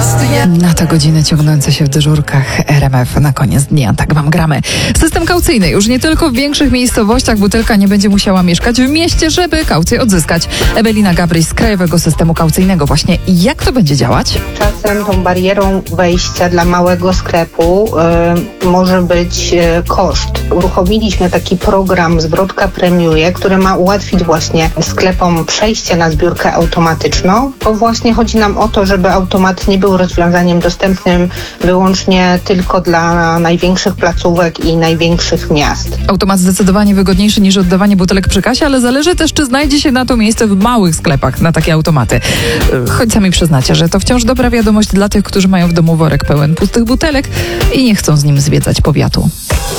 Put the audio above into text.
Na te godziny ciągnące się w dyżurkach RMF na koniec dnia. Tak wam gramy. System kaucyjny. Już nie tylko w większych miejscowościach butelka nie będzie musiała mieszkać w mieście, żeby kaucję odzyskać. Ewelina Gabryś z Krajowego Systemu Kaucyjnego. Właśnie jak to będzie działać? Czasem tą barierą wejścia dla małego sklepu może być koszt. Uruchomiliśmy taki program Zwrotka Premiuje, który ma ułatwić właśnie sklepom przejście na zbiórkę automatyczną, bo właśnie chodzi nam o to, żeby automat nie był rozwiązaniem dostępnym wyłącznie tylko dla największych placówek i największych miast. Automat zdecydowanie wygodniejszy niż oddawanie butelek przy kasie, ale zależy też, czy znajdzie się na to miejsce w małych sklepach na takie automaty. Choć sami przyznacie, że to wciąż dobra wiadomość dla tych, którzy mają w domu worek pełen pustych butelek i nie chcą z nim zwiedzać powiatu.